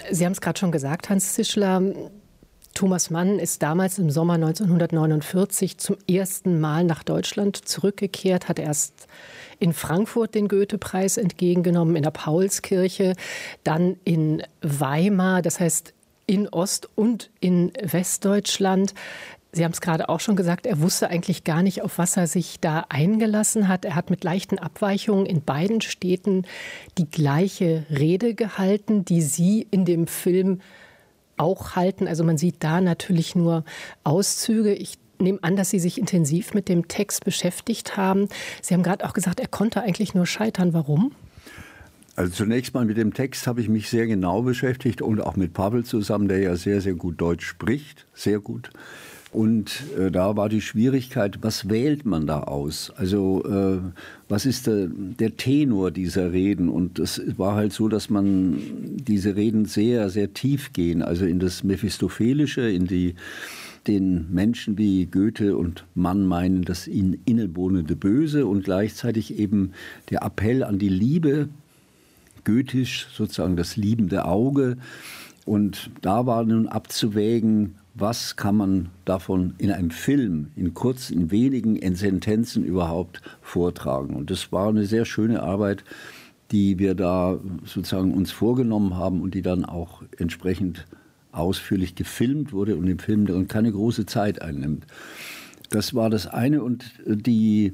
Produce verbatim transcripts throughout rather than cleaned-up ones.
Sie haben es gerade schon gesagt, Hans Zischler. Thomas Mann ist damals im Sommer neunzehnhundertneunundvierzig zum ersten Mal nach Deutschland zurückgekehrt, hat erst in Frankfurt den Goethe-Preis entgegengenommen, in der Paulskirche, dann in Weimar, das heißt in Ost- und in Westdeutschland. Sie haben es gerade auch schon gesagt, er wusste eigentlich gar nicht, auf was er sich da eingelassen hat. Er hat mit leichten Abweichungen in beiden Städten die gleiche Rede gehalten, die Sie in dem Film auch halten. Also man sieht da natürlich nur Auszüge. Ich nehme an, dass Sie sich intensiv mit dem Text beschäftigt haben. Sie haben gerade auch gesagt, er konnte eigentlich nur scheitern. Warum? Also zunächst mal mit dem Text habe ich mich sehr genau beschäftigt und auch mit Pavel zusammen, der ja sehr, sehr gut Deutsch spricht. Sehr gut. Und äh, da war die Schwierigkeit, was wählt man da aus? Also äh, was ist der, der Tenor dieser Reden? Und es war halt so, dass man diese Reden sehr, sehr tief gehen, also in das Mephistophelische, in die, den Menschen wie Goethe und Mann meinen, das ihnen innewohnende Böse und gleichzeitig eben der Appell an die Liebe, goethisch sozusagen das liebende Auge. Und da war nun abzuwägen, was kann man davon in einem Film, in kurzen, in wenigen in Sentenzen überhaupt vortragen. Und das war eine sehr schöne Arbeit, die wir da sozusagen uns vorgenommen haben und die dann auch entsprechend ausführlich gefilmt wurde und im Film dann keine große Zeit einnimmt. Das war das eine. Und die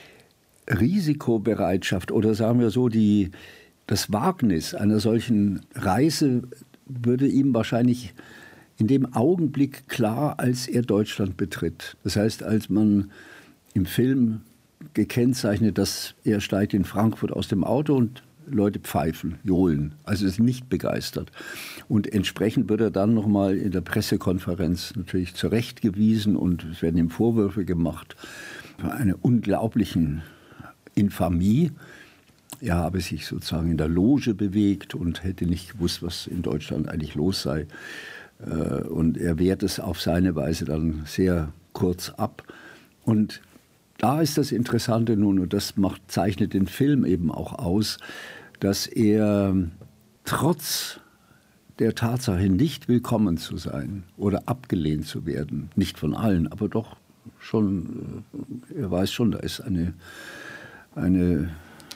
Risikobereitschaft oder sagen wir so, die, das Wagnis einer solchen Reise würde ihm wahrscheinlich in dem Augenblick klar, als er Deutschland betritt. Das heißt, als man im Film gekennzeichnet, dass er steigt in Frankfurt aus dem Auto und Leute pfeifen, johlen, also ist nicht begeistert. Und entsprechend wird er dann nochmal in der Pressekonferenz natürlich zurechtgewiesen und es werden ihm Vorwürfe gemacht für eine unglaublichen Infamie. Er habe sich sozusagen in der Loge bewegt und hätte nicht gewusst, was in Deutschland eigentlich los sei. Und er wehrt es auf seine Weise dann sehr kurz ab. Und da ist das Interessante nun, und das macht, zeichnet den Film eben auch aus, dass er trotz der Tatsache, nicht willkommen zu sein oder abgelehnt zu werden, nicht von allen, aber doch schon, er weiß schon, da ist eine, eine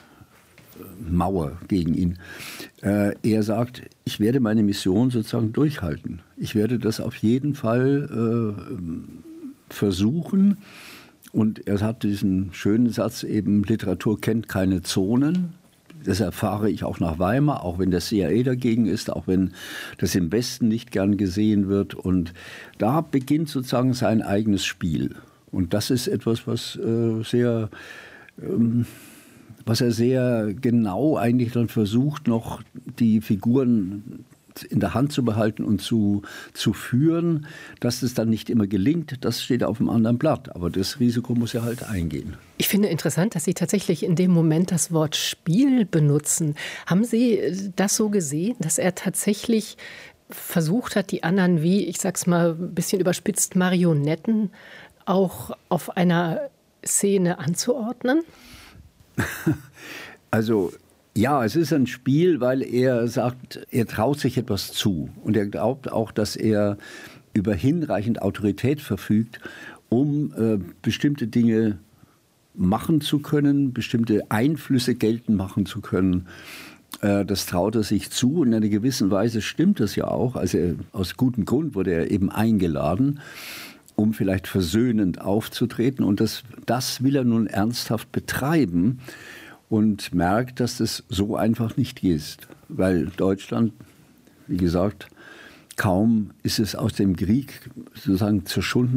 Mauer gegen ihn. Äh, er sagt, ich werde meine Mission sozusagen durchhalten. Ich werde das auf jeden Fall äh, versuchen. Und er hat diesen schönen Satz eben, Literatur kennt keine Zonen. Das erfahre ich auch nach Weimar, auch wenn der C I A dagegen ist, auch wenn das im Westen nicht gern gesehen wird. Und da beginnt sozusagen sein eigenes Spiel. Und das ist etwas, was äh, sehr... Ähm, was er sehr genau eigentlich dann versucht, noch die Figuren in der Hand zu behalten und zu, zu führen. Dass es dann nicht immer gelingt, das steht auf einem anderen Blatt. Aber das Risiko muss er halt eingehen. Ich finde interessant, dass Sie tatsächlich in dem Moment das Wort Spiel benutzen. Haben Sie das so gesehen, dass er tatsächlich versucht hat, die anderen wie, ich sag's mal ein bisschen überspitzt, Marionetten auch auf einer Szene anzuordnen? Also ja, es ist ein Spiel, weil er sagt, er traut sich etwas zu. Und er glaubt auch, dass er über hinreichend Autorität verfügt, um äh, bestimmte Dinge machen zu können, bestimmte Einflüsse geltend machen zu können. Äh, das traut er sich zu. Und in einer gewissen Weise stimmt das ja auch. Also er, aus gutem Grund wurde er eben eingeladen, um vielleicht versöhnend aufzutreten. Und das, das will er nun ernsthaft betreiben und merkt, dass das so einfach nicht ist. Weil Deutschland, wie gesagt, kaum ist es aus dem Krieg sozusagen zerschunden